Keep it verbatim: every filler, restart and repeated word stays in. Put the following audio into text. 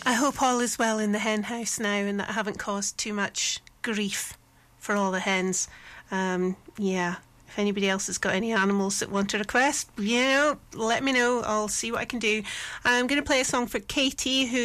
I hope all is well in the hen house now and that I haven't caused too much grief for all the hens. Um, yeah, if anybody else has got any animals that want to request, you know, let me know. I'll see what I can do. I'm going to play a song for Katie, who